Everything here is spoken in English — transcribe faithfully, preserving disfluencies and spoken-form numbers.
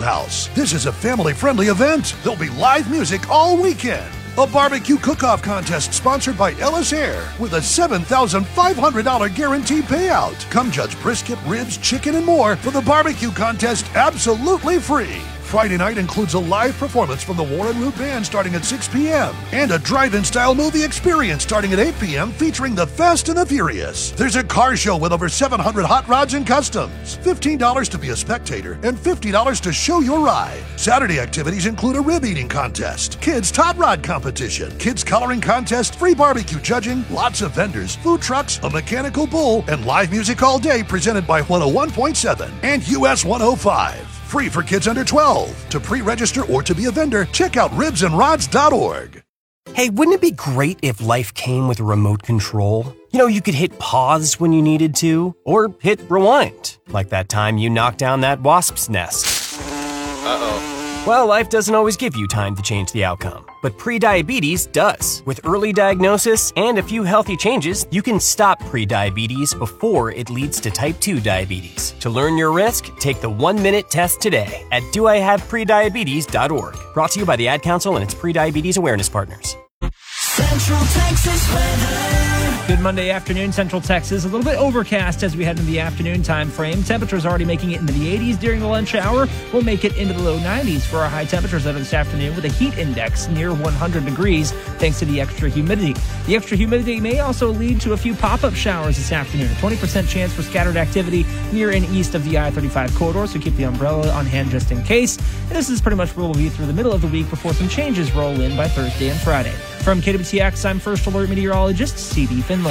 House. This is a family-friendly event. There'll be live music all weekend. A barbecue cook-off contest sponsored by Ellis Air with a seven thousand five hundred dollars guaranteed payout. Come judge brisket, ribs, chicken, and more for the barbecue contest absolutely free. Friday night includes a live performance from the Warren Root Band starting at six p.m. and a drive-in style movie experience starting at eight p.m. featuring the Fast and the Furious. There's a car show with over seven hundred hot rods and customs, fifteen dollars to be a spectator, and fifty dollars to show your ride. Saturday activities include a rib eating contest, kids hot rod competition, kids coloring contest, free barbecue judging, lots of vendors, food trucks, a mechanical bull, and live music all day presented by one oh one point seven and U S one oh five. Free for kids under twelve. To pre-register or to be a vendor, check out ribs and rods dot org. Hey, wouldn't it be great if life came with a remote control? You know, you could hit pause when you needed to, or hit rewind, like that time you knocked down that wasp's nest. Uh-oh. Well, life doesn't always give you time to change the outcome, but prediabetes does. With early diagnosis and a few healthy changes, you can stop prediabetes before it leads to type two diabetes. To learn your risk, take the one-minute test today at do I have prediabetes dot org. Brought to you by the Ad Council and its prediabetes awareness partners. Central Texas weather. Good Monday afternoon, Central Texas. A little bit overcast as we head into the afternoon time frame. Temperatures already making it into the eighties during the lunch hour. We'll make it into the low nineties for our high temperatures later this afternoon with a heat index near one hundred degrees thanks to the extra humidity. The extra humidity may also lead to a few pop-up showers this afternoon. twenty percent chance for scattered activity near and east of the I thirty-five corridor, so keep the umbrella on hand just in case. And this is pretty much where we'll be through the middle of the week before some changes roll in by Thursday and Friday. From K W T X, I'm First Alert Meteorologist C D Finlay.